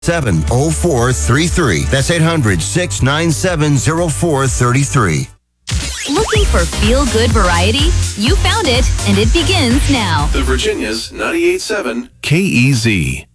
0433. That's 800-697-0433. Looking for feel-good variety? You found it, and it begins now. The Virginia's 98.7 KEZ.